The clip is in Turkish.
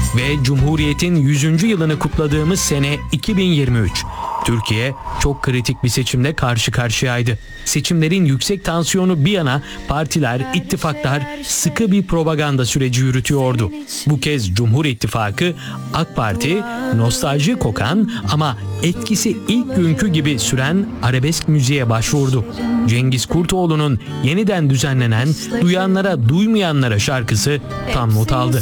ve Cumhuriyet'in 100. yılını kutladığımız sene 2023. Türkiye çok kritik bir seçimle karşı karşıyaydı. Seçimlerin yüksek tansiyonu bir yana partiler, ittifaklar sıkı bir propaganda süreci yürütüyordu. Bu kez Cumhur İttifakı, AK Parti, nostalji kokan ama etkisi ilk günkü gibi süren arabesk müziğe başvurdu. Cengiz Kurtoğlu'nun yeniden düzenlenen Duyanlara Duymayanlara şarkısı tam not aldı.